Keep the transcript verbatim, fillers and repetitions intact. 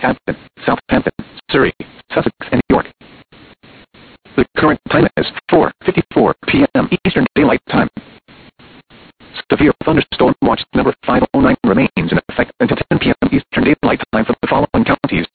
Northampton, Southampton, Surrey, Sussex, and York. The current time is four fifty-four p m Eastern Daylight Time. Severe thunderstorm watch number five oh nine remains in effect until ten p m Eastern Daylight Time for the following counties: